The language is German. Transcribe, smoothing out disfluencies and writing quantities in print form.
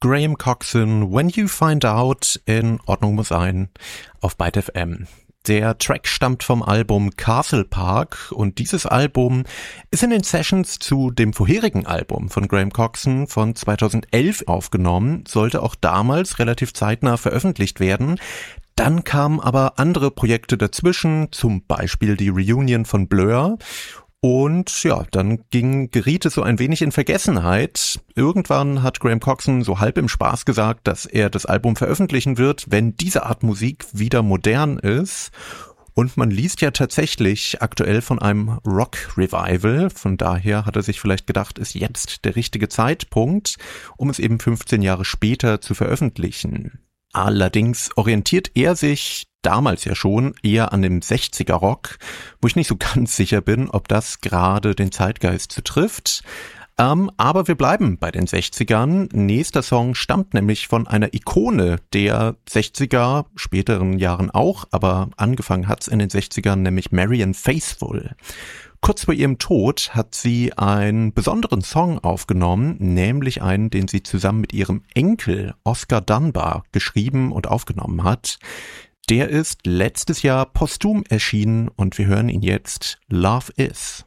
Graham Coxon, When You Find Out, in Ordnung muss sein, auf Byte FM. Der Track stammt vom Album Castle Park und dieses Album ist in den Sessions zu dem vorherigen Album von Graham Coxon von 2011 aufgenommen, sollte auch damals relativ zeitnah veröffentlicht werden. Dann kamen aber andere Projekte dazwischen, zum Beispiel die Reunion von Blur. Und ja, dann geriet es so ein wenig in Vergessenheit. Irgendwann hat Graham Coxon so halb im Spaß gesagt, dass er das Album veröffentlichen wird, wenn diese Art Musik wieder modern ist. Und man liest ja tatsächlich aktuell von einem Rock-Revival. Von daher hat er sich vielleicht gedacht, ist jetzt der richtige Zeitpunkt, um es eben 15 Jahre später zu veröffentlichen. Allerdings orientiert er sich damals ja schon eher an dem 60er-Rock, wo ich nicht so ganz sicher bin, ob das gerade den Zeitgeist so trifft. Aber wir bleiben bei den 60ern. Nächster Song stammt nämlich von einer Ikone der 60er, späteren Jahren auch, aber angefangen hat's in den 60ern, nämlich Marianne Faithfull. Kurz vor ihrem Tod hat sie einen besonderen Song aufgenommen, nämlich einen, den sie zusammen mit ihrem Enkel Oscar Dunbar geschrieben und aufgenommen hat. Der ist letztes Jahr posthum erschienen und wir hören ihn jetzt. Love Is.